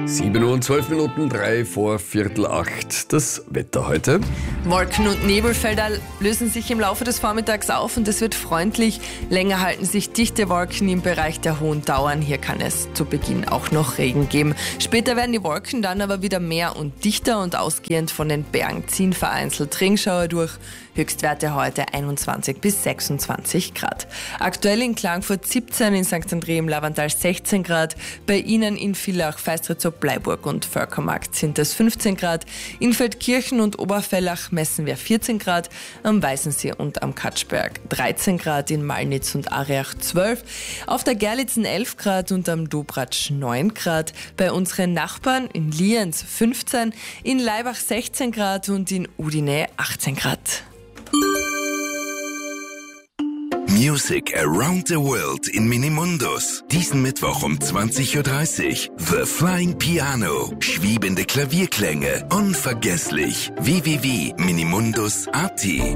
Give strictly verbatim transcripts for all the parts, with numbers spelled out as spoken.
sieben Uhr und zwölf Minuten, drei vor Viertel acht. Das Wetter heute. Wolken- und Nebelfelder lösen sich im Laufe des Vormittags auf und es wird freundlich. Länger halten sich dichte Wolken im Bereich der hohen Dauern. Hier kann es zu Beginn auch noch Regen geben. Später werden die Wolken dann aber wieder mehr und dichter und ausgehend von den Bergen ziehen vereinzelt Regenschauer durch. Höchstwerte heute einundzwanzig bis sechsundzwanzig Grad. Aktuell in Klagenfurt siebzehn, in Sankt André im Lavantal sechzehn Grad. Bei Ihnen in Villach, Feistritzow, Bleiburg und Völkermarkt sind es fünfzehn Grad. In Feldkirchen und Oberfellach messen wir vierzehn Grad. Am Weißensee und am Katschberg dreizehn Grad. In Malnitz und Ariach zwölf. Auf der Gerlitzen elf Grad und am Dobratsch neun Grad. Bei unseren Nachbarn in Lienz fünfzehn. In Laibach sechzehn Grad und in Udine achtzehn Grad. Music around the world in Minimundus. Diesen Mittwoch um zwanzig Uhr dreißig. The Flying Piano. Schwebende Klavierklänge. Unvergesslich. w w w punkt minimundus punkt a t.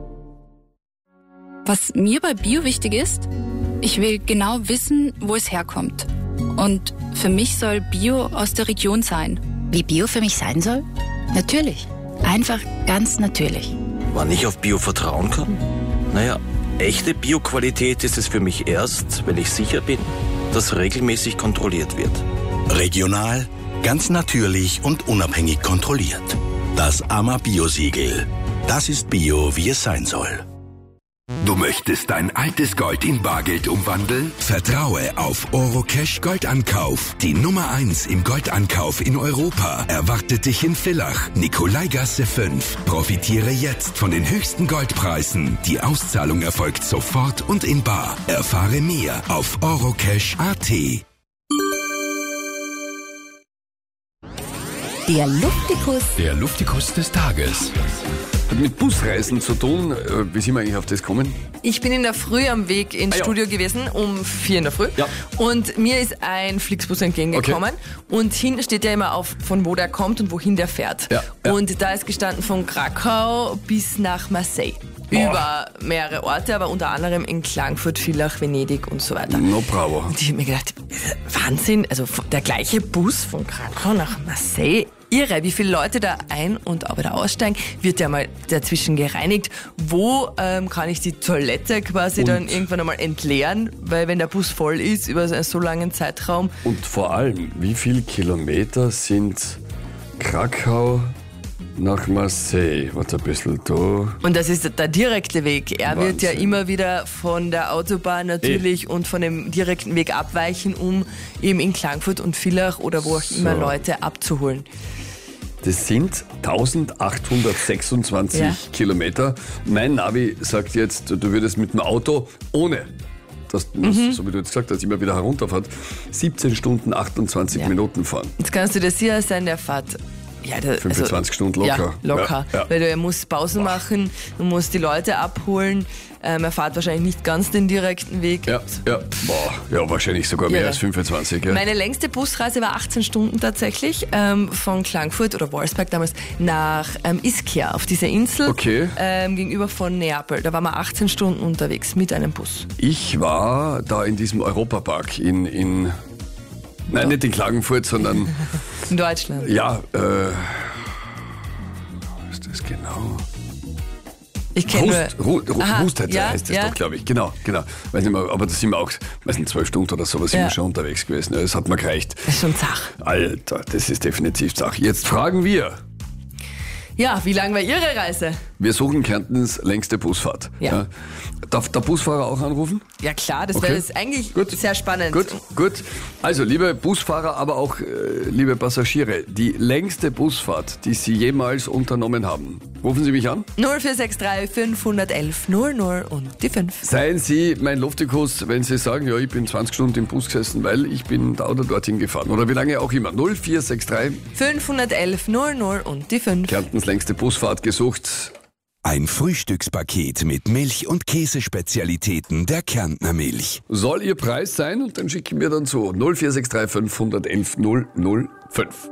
Was mir bei Bio wichtig ist, ich will genau wissen, wo es herkommt. Und für mich soll Bio aus der Region sein. Wie Bio für mich sein soll? Natürlich. Einfach ganz natürlich. Wann ich auf Bio vertrauen kann? Naja, echte Bio-Qualität ist es für mich erst, wenn ich sicher bin, dass regelmäßig kontrolliert wird. Regional, ganz natürlich und unabhängig kontrolliert. Das A M A Bio-Siegel. Das ist Bio, wie es sein soll. Du möchtest dein altes Gold in Bargeld umwandeln? Vertraue auf Orocash Goldankauf. Die Nummer eins im Goldankauf in Europa erwartet dich in Villach, Nikolaigasse fünf. Profitiere jetzt von den höchsten Goldpreisen. Die Auszahlung erfolgt sofort und in bar. Erfahre mehr auf orocash punkt a t. Der Luftikus. Der Luftikus des Tages. Hat mit Busreisen zu tun. Wie sind wir eigentlich auf das gekommen? Ich bin in der Früh am Weg ins Ah, ja. Studio gewesen, um vier in der Früh. Ja. Und mir ist ein Flixbus entgegengekommen. Okay. Und hinten steht ja immer auf, von wo der kommt und wohin der fährt. Ja, ja. Und da ist gestanden von Krakau bis nach Marseille. Boah. Über mehrere Orte, aber unter anderem in Klagenfurt, Villach, Venedig und so weiter. No bravo. Und ich habe mir gedacht, Wahnsinn, also der gleiche Bus von Krakau nach Marseille. Irre, wie viele Leute da ein- und auch wieder aussteigen, wird ja mal dazwischen gereinigt. Wo ähm, kann ich die Toilette quasi Und? dann irgendwann einmal entleeren? Weil wenn der Bus voll ist, über so einen so langen Zeitraum. Und vor allem, wie viele Kilometer sind Krakau nach Marseille? Warte ein bisschen da. Und das ist der direkte Weg. Er Wahnsinn. wird ja immer wieder von der Autobahn natürlich und von dem direkten Weg abweichen, um eben in Klagenfurt und Villach oder wo auch immer So. Leute abzuholen. Das sind eintausendachthundertsechsundzwanzig Ja. Kilometer. Mein Navi sagt jetzt, du würdest mit dem Auto ohne, dass, Mhm. so wie du jetzt gesagt hast, immer wieder herunterfährt, siebzehn Stunden achtundzwanzig Ja. Minuten fahren. Jetzt kannst du dir sicher sein, der fährt ja, der, fünfundzwanzig Stunden locker. Ja, locker. Ja, ja. Weil er muss Pausen machen, du musst die Leute abholen. Ähm, er fährt wahrscheinlich nicht ganz den direkten Weg. Ja, ja. Boah, ja, wahrscheinlich sogar mehr Ja. als fünfundzwanzig. Ja. Meine längste Busreise war achtzehn Stunden tatsächlich, ähm, von Klagenfurt oder Wolfsberg damals nach ähm, Ischia auf dieser Insel Okay. ähm, gegenüber von Neapel. Da waren wir achtzehn Stunden unterwegs mit einem Bus. Ich war da in diesem Europapark in, in nein, nicht in Klagenfurt, sondern In Deutschland. ja, äh, was ist das genau? Ich kenne Rust, Ru, Ru, Aha, Rust heißt, ja, heißt das ja. doch, glaube ich. Genau, genau. Weiß nicht mehr, aber da sind wir auch, weiß nicht, zwölf Stunden oder sowas sind Ja. wir schon unterwegs gewesen. Das hat mir gereicht. Das ist schon zach. Alter, das ist definitiv Sache. Jetzt fragen wir. Ja, wie lang war Ihre Reise? Wir suchen Kärntens längste Busfahrt. Ja. Darf der Busfahrer auch anrufen? Ja klar, das Okay. wäre jetzt eigentlich Gut. sehr spannend. Gut, gut. Also, liebe Busfahrer, aber auch äh, liebe Passagiere, die längste Busfahrt, die Sie jemals unternommen haben, rufen Sie mich an. null vier sechs drei fünf eins eins null null und die fünf. Seien Sie mein Luftikus, wenn Sie sagen, ja, ich bin zwanzig Stunden im Bus gesessen, weil ich bin da oder dorthin gefahren. Oder wie lange auch immer. null vier sechs drei fünf eins eins null null und die fünf. Kärntens längste Busfahrt gesucht. Ein Frühstückspaket mit Milch- und Käsespezialitäten der Kärntner Milch. Soll Ihr Preis sein und dann schicken wir dann so null vier sechs drei fünf eins eins null null fünf.